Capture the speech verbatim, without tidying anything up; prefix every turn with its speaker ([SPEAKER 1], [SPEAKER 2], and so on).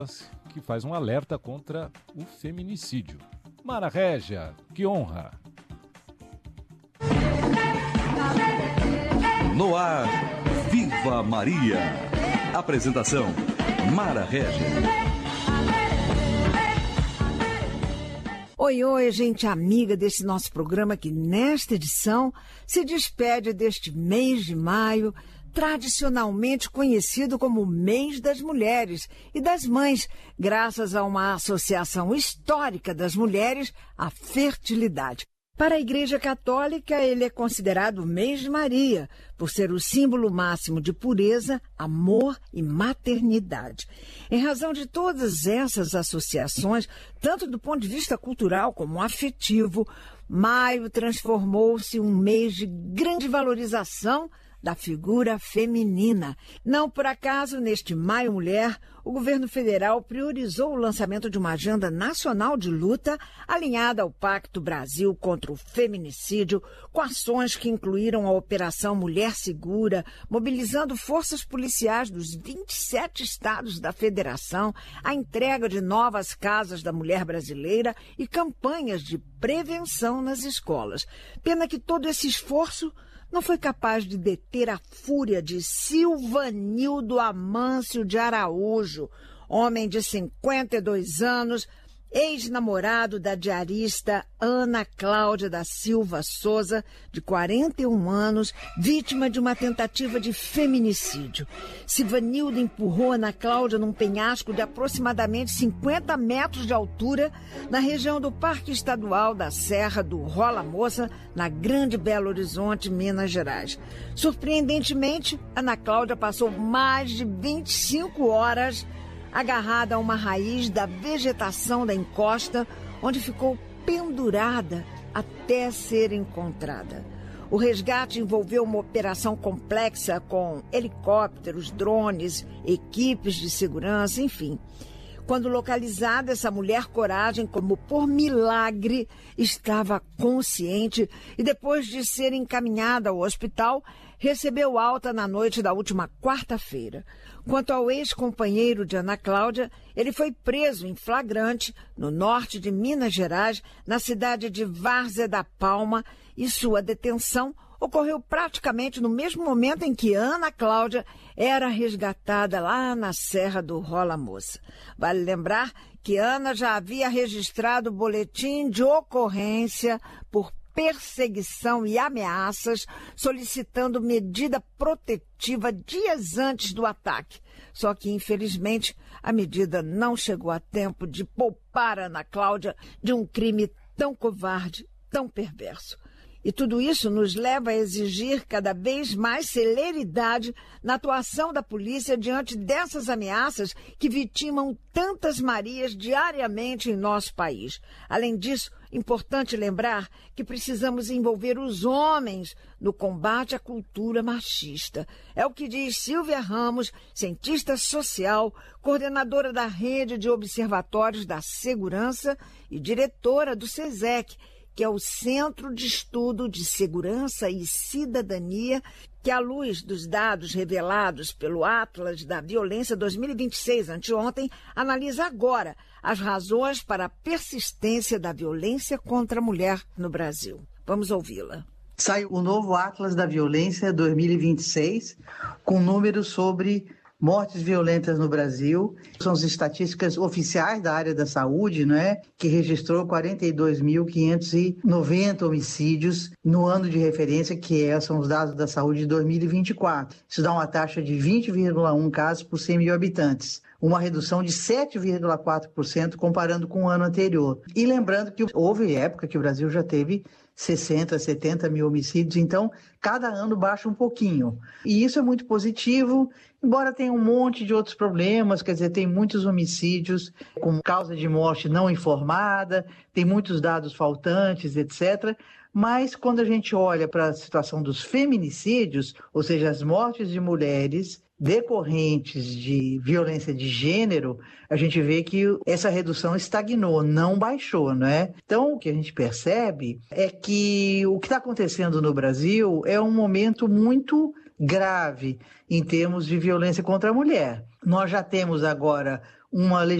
[SPEAKER 1] que faz um alerta contra o feminicídio. Mara Régia, que honra!
[SPEAKER 2] No ar, Viva Maria. Apresentação, Mara Régia.
[SPEAKER 3] Oi, oi, gente amiga desse nosso programa que nesta edição se despede deste mês de maio, tradicionalmente conhecido como o Mês das Mulheres e das Mães, graças a uma associação histórica das mulheres, a fertilidade. Para a Igreja Católica, ele é considerado o mês de Maria, por ser o símbolo máximo de pureza, amor e maternidade. Em razão de todas essas associações, tanto do ponto de vista cultural como afetivo, maio transformou-se em um mês de grande valorização da figura feminina. Não por acaso, neste Maio Mulher, o governo federal priorizou o lançamento de uma agenda nacional de luta alinhada ao Pacto Brasil contra o Feminicídio, com ações que incluíram a Operação Mulher Segura, mobilizando forças policiais dos vinte e sete estados da federação, a entrega de novas casas da mulher brasileira e campanhas de prevenção nas escolas. Pena que todo esse esforço não foi capaz de deter a fúria de Silvanildo Amâncio de Araújo, homem de cinquenta e dois anos, ex-namorado da diarista Ana Cláudia da Silva Souza, de quarenta e um anos, vítima de uma tentativa de feminicídio. Silvanildo empurrou Ana Cláudia num penhasco de aproximadamente cinquenta metros de altura na região do Parque Estadual da Serra do Rola Moça, na Grande Belo Horizonte, Minas Gerais. Surpreendentemente, Ana Cláudia passou mais de vinte e cinco horas agarrada a uma raiz da vegetação da encosta, onde ficou pendurada até ser encontrada. O resgate envolveu uma operação complexa com helicópteros, drones, equipes de segurança, enfim. Quando localizada, essa mulher coragem, como por milagre, estava consciente e, depois de ser encaminhada ao hospital, recebeu alta na noite da última quarta-feira. Quanto ao ex-companheiro de Ana Cláudia, ele foi preso em flagrante no norte de Minas Gerais, na cidade de Várzea da Palma, e sua detenção ocorreu praticamente no mesmo momento em que Ana Cláudia era resgatada lá na Serra do Rola Moça. Vale lembrar que Ana já havia registrado o boletim de ocorrência por perseguição e ameaças, solicitando medida protetiva dias antes do ataque. Só que, infelizmente, a medida não chegou a tempo de poupar Ana Cláudia de um crime tão covarde, tão perverso. E tudo isso nos leva a exigir cada vez mais celeridade na atuação da polícia diante dessas ameaças que vitimam tantas Marias diariamente em nosso país. Além disso, importante lembrar que precisamos envolver os homens no combate à cultura machista. É o que diz Silvia Ramos, cientista social, coordenadora da Rede de Observatórios da Segurança e diretora do SESEC, que é o Centro de Estudo de Segurança e Cidadania, que, à luz dos dados revelados pelo Atlas da Violência dois mil e vinte e seis, anteontem, analisa agora as razões para a persistência da violência contra a mulher no Brasil. Vamos ouvi-la.
[SPEAKER 4] Sai o novo Atlas da Violência dois mil e vinte e seis, com números sobre mortes violentas no Brasil. São as estatísticas oficiais da área da saúde, não é? Que registrou quarenta e dois mil quinhentos e noventa homicídios no ano de referência, que é, são os dados da saúde de dois mil e vinte e quatro. Isso dá uma taxa de vinte vírgula um casos por cem mil habitantes. Uma redução de sete vírgula quatro por cento comparando com o ano anterior. E lembrando que houve época que o Brasil já teve sessenta, setenta mil homicídios, então cada ano baixa um pouquinho. E isso é muito positivo, embora tenha um monte de outros problemas, quer dizer, tem muitos homicídios com causa de morte não informada, tem muitos dados faltantes, etcétera. Mas quando a gente olha para a situação dos feminicídios, ou seja, as mortes de mulheres decorrentes de violência de gênero, a gente vê que essa redução estagnou, não baixou, não é? Então, o que a gente percebe é que o que está acontecendo no Brasil é um momento muito grave em termos de violência contra a mulher. Nós já temos agora uma